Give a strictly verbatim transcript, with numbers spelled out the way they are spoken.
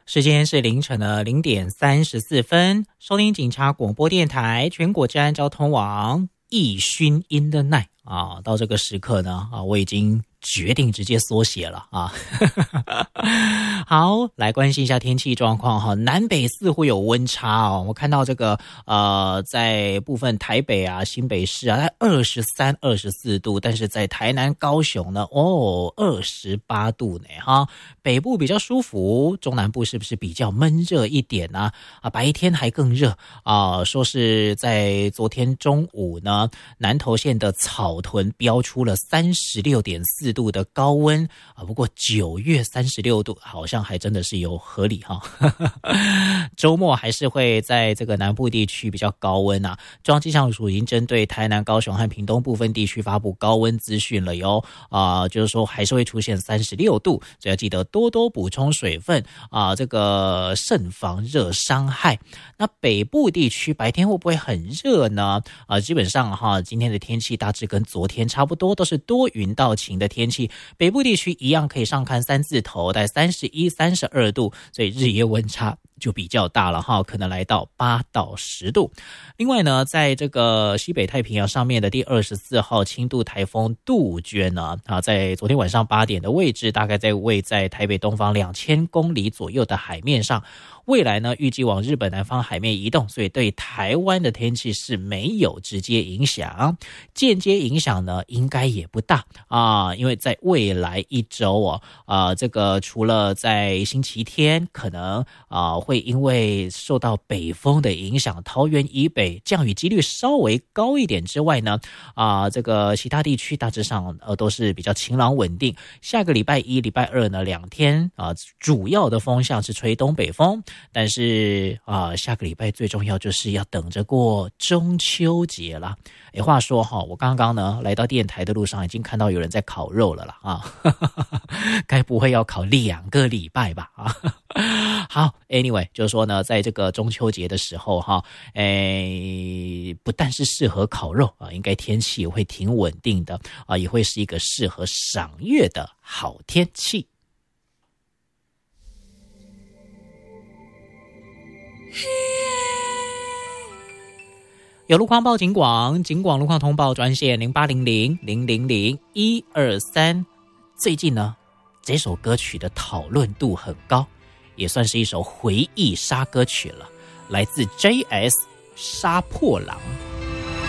时间是凌晨的零点三十四分，收听警察广播电台全国治安交通网易勋 in the night 啊，到这个时刻呢啊，我已经决定直接缩写了啊。好，来关心一下天气状况哈。南北似乎有温差哦，我看到这个呃，在部分台北啊、新北市啊，在二十三、二十四度，但是在台南、高雄呢，哦，二十八度呢哈。北部比较舒服，中南部是不是比较闷热一点呢？啊，白天还更热啊，说是在昨天中午呢，南投县的草屯标出了三十六点四度的高温啊，不过九月三十六度好像还真的是有合理哈。周末还是会在这个南部地区比较高温啊。中央气象署已经针对台南、高雄和屏东部分地区发布高温资讯了哟啊，就是说还是会出现三十六度，所以要记得多多补充水分啊，这个慎防热伤害。那北部地区白天会不会很热呢？啊，基本上哈，今天的天气大致跟昨天差不多，都是多云到晴的天气。北部地区一样可以上看三字头，在三十一、三十二度，所以日夜温差就比较大了哈，可能来到八到十度。另外呢，在这个西北太平洋上面的第二十四号轻度台风杜鹃呢，啊，在昨天晚上八点的位置，大概在位在台北东方两千公里左右的海面上。未来呢，预计往日本南方海面移动，所以对台湾的天气是没有直接影响，间接影响呢应该也不大啊，因为在未来一周哦，啊，这个除了在星期天可能啊会因为受到北风的影响，桃园以北降雨几率稍微高一点之外呢，啊，这个其他地区大致上呃都是比较晴朗稳定。下个礼拜一、礼拜二呢两天啊，主要的风向是吹东北风。但是啊、呃，下个礼拜最重要就是要等着过中秋节啦。诶，话说哈，我刚刚呢来到电台的路上，已经看到有人在烤肉了啦啊，该不会要烤两个礼拜吧啊？好 ，anyway， 就是说呢，在这个中秋节的时候哈，诶，不但是适合烤肉啊，应该天气也会挺稳定的啊，也会是一个适合赏月的好天气。有路况报警广，警广路况通报专线零八零零零零零一二三。最近呢，这首歌曲的讨论度很高，也算是一首回忆杀歌曲了，来自 J S 杀破狼。